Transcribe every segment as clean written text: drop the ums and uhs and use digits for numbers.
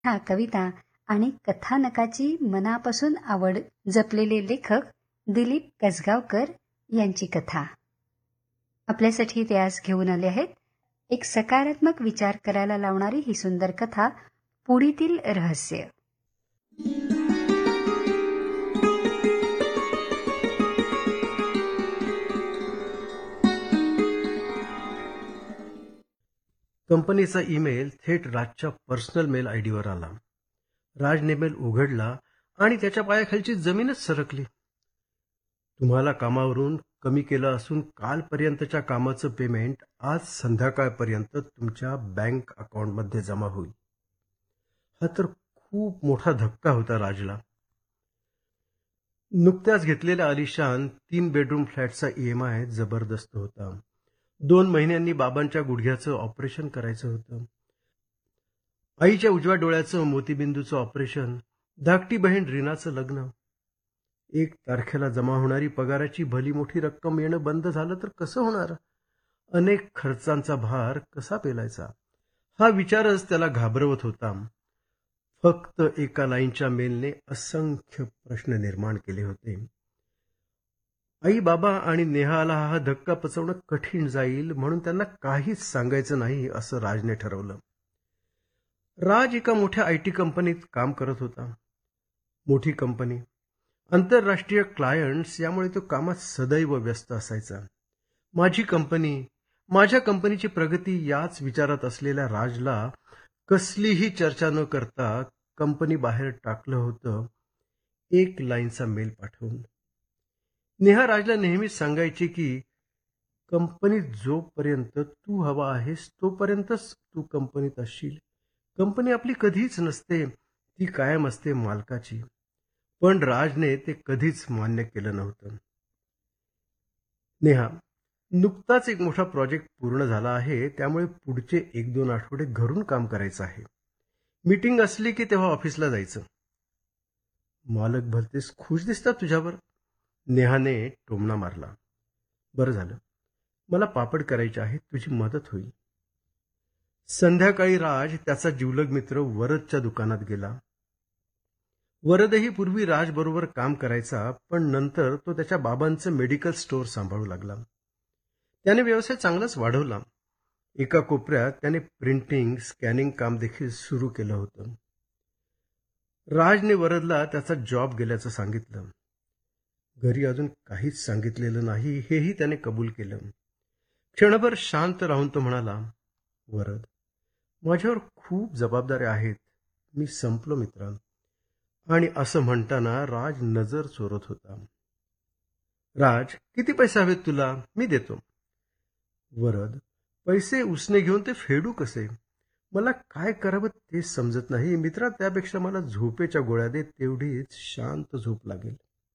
हा कविता आणि कथानकाची मनापासून आवड जपलेले लेखक दिलीप कसगावकर यांची कथा आपल्यासाठी ते आज घेऊन आले आहेत. एक सकारात्मक विचार करायला लावणारी ही सुंदर कथा, पुडीतील रहस्य. कंपनीचा ईमेल थेट राजच्या पर्सनल मेल आयडीवर आला. राजने मेल उघडला आणि त्याच्या पायाखालची जमीनच सरकली. तुम्हाला कामावरून कमी केलं असून कालपर्यंतच्या कामाचं पेमेंट आज संध्याकाळपर्यंत तुमच्या बँक अकाउंटमध्ये जमा होईल. हा तर खूप मोठा धक्का होता राजला. नुकत्याच घेतलेल्या आलिशान 3 बेडरूम फ्लॅटचा EMI जबरदस्त होता. 2 महिन्यांनी बाबांच्या गुडघ्याचं ऑपरेशन करायचं होतं. आईच्या उजव्या डोळ्याचं मोतीबिंदूचं ऑपरेशन, धाकटी बहीण रीनाचं लग्न. 1 तारखेला जमा होणारी पगाराची भली मोठी रक्कम येणं बंद झालं तर कसं होणार? अनेक खर्चांचा भार कसा पेलायचा? हा विचारच त्याला घाबरवत होता. फक्त एका लाईनच्या मेलने असंख्य प्रश्न निर्माण केले होते. आई, बाबा आणि नेहाला हा धक्का पचवणं कठीण जाईल म्हणून त्यांना काहीच सांगायचं नाही असं राजने ठरवलं. राज एका मोठ्या IT कंपनीत काम करत होता. मोठी कंपनी, आंतरराष्ट्रीय क्लायंट्स, यामुळे तो कामात सदैव व्यस्त असायचा. माझ्या कंपनीची प्रगती याच विचारात असलेल्या राजला कसलीही चर्चा न करता कंपनी बाहेर टाकलं होतं 1 लाईनचा मेल पाठवून. नेहा राजला नेहमीच सांगायची की कंपनीत जोपर्यंत तू हवा आहेस तोपर्यंतच तू कंपनीत असशील. कंपनी आपली कधीच नसते, ती कायम असते मालकाची. पण राजने ते कधीच मान्य केलं नव्हतं. नेहा, नुकताच एक मोठा प्रोजेक्ट पूर्ण झाला आहे, त्यामुळे पुढचे 1-2 आठवडे घरून काम करायचं आहे. मीटिंग असली की तेव्हा ऑफिसला जायचं. मालक भलतेच खुश दिसतात तुझ्यावर, नेहाने टोमणा मारला. बरं झालं, मला पापड करायचे आहे, तुझी मदत होईल. संध्याकाळी राज त्याचा जिवलग मित्र वरदच्या दुकानात गेला. वरदही पूर्वी राजबरोबर काम करायचा, पण नंतर तो त्याच्या बाबांचं मेडिकल स्टोअर सांभाळू लागला. त्याने व्यवसाय चांगलाच वाढवला. एका कोपऱ्यात त्याने प्रिंटिंग, स्कॅनिंग काम देखील सुरू केलं होतं. राजने वरदला त्याचा जॉब गेल्याचं सांगितलं. घरी अजून काहीच सांगितलेलं नाही हेही त्याने कबूल केलं. क्षणभर शांत राहून तो म्हणाला, वरद, माझ्यावर खूप जबाबदाऱ्या आहेत, मी संपलो मित्रा. आणि असं म्हणताना राज नजर चोरत होता. राज, किती पैसे हवेत तुला? मी देतो. वरद, पैसे उसने घेऊन ते फेडू कसे? मला काय करावं ते समजत नाही मित्रा, त्यापेक्षा मला झोपेच्या गोळ्या दे, तेवढीच शांत झोप लागेल.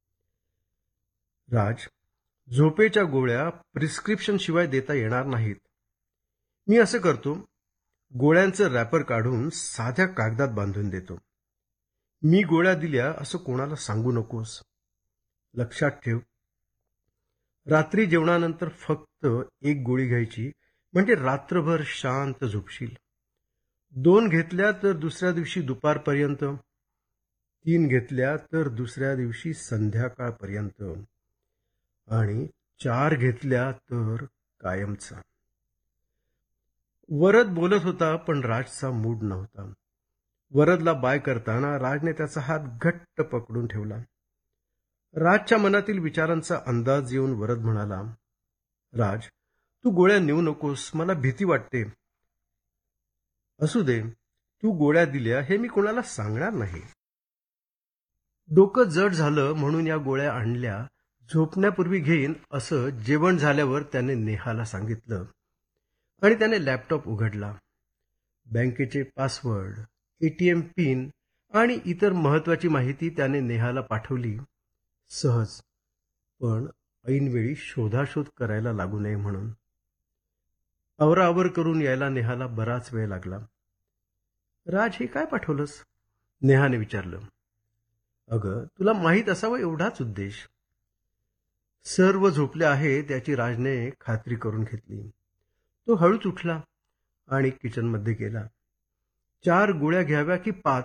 राज, झोपेच्या गोळ्या प्रिस्क्रिप्शन शिवाय देता येणार नाहीत. मी असं करतो, गोळ्यांचं रॅपर काढून साध्या कागदात बांधून देतो. मी गोळ्या दिल्या असं कोणाला सांगू नकोस. लक्षात ठेव, रात्री जेवणानंतर फक्त 1 गोळी घ्यायची, म्हणजे रात्रभर शांत झोपशील. 2 घेतल्या तर दुसऱ्या दिवशी दुपारपर्यंत, 3 घेतल्या तर दुसऱ्या दिवशी संध्याकाळपर्यंत, आणि 4 घेतल्या तर कायमचा. वरद बोलत होता, पण राजचा मूड नव्हता. वरदला बाय करताना राजने त्याचा हात घट्ट पकडून ठेवला. राजच्या मनातील विचारांचा अंदाज येऊन वरद म्हणाला, राज, तू गोळ्या नेऊ नकोस, मला भीती वाटते. असू दे, तू गोळ्या दिल्या हे मी कोणाला सांगणार नाही. डोकं जड झालं म्हणून या गोळ्या आणल्या, झोपण्यापूर्वी घेईन असं जेवण झाल्यावर त्याने नेहाला सांगितलं. आणि त्याने लॅपटॉप उघडला. बँकेचे पासवर्ड, ATM पिन आणि इतर महत्वाची माहिती त्याने नेहाला पाठवली. सहज, पण ऐनवेळी शोधाशोध करायला लागू नये म्हणून. आवराआवर करून यायला नेहाला बराच वेळ लागला. राज, हे काय पाठवलंस? नेहाने विचारलं. अगं, तुला माहीत असावं एवढाच उद्देश. सर्व झोपले आहे त्याची राजने खात्री करून घेतली. तो हळूच उठला आणि किचनमध्ये गेला. 4 गोळ्या घ्याव्या की 5